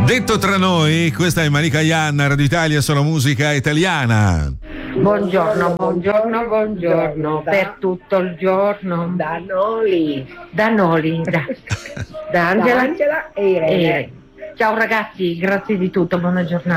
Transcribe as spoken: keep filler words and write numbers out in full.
Detto tra noi, questa è Malika Yan, Radio Italia, solo musica italiana. Buongiorno, buongiorno, buongiorno, Da- per tutto il giorno. Da Noli, Da Noli, da, da da Angela Angela e e Irene. Irene. Ciao ragazzi, grazie di tutto, buona giornata.